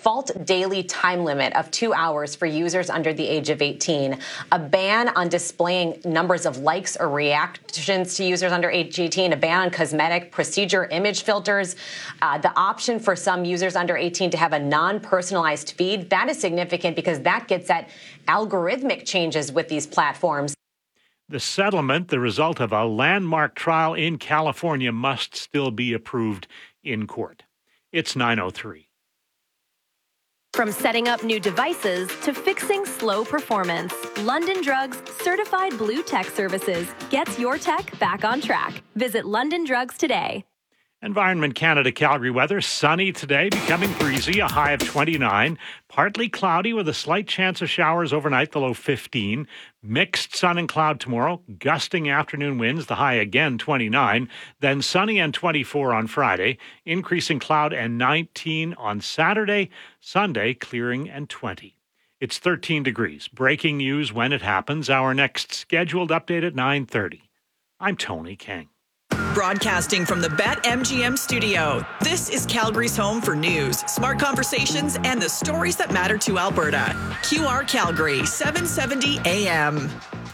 default daily time limit of 2 hours for users under the age of 18, a ban on displaying numbers of likes or reactions to users under age 18, a ban on cosmetic procedure image filters, the option for some users under 18 to have a non-personalized feed. That is significant because that gets at algorithmic changes with these platforms. The settlement, the result of a landmark trial in California, must still be approved in court. It's 9:03. From setting up new devices to fixing slow performance, London Drugs certified blue tech services gets your tech back on track. Visit London Drugs today. Environment Canada Calgary weather, sunny today, becoming breezy, a high of 29. Partly cloudy with a slight chance of showers overnight, the low 15. Mixed sun and cloud tomorrow, gusting afternoon winds, the high again 29. Then sunny and 24 on Friday, increasing cloud and 19 on Saturday. Sunday, clearing and 20. It's 13 degrees. Breaking news when it happens. Our next scheduled update at 9:30. I'm Tony King. Broadcasting from the BetMGM studio, this is Calgary's home for news, smart conversations, and the stories that matter to Alberta. QR Calgary, 770 AM.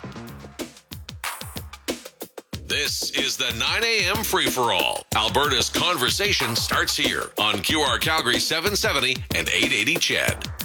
This is the 9 a.m. free-for-all. Alberta's conversation starts here on QR Calgary 770 and 880 CHED.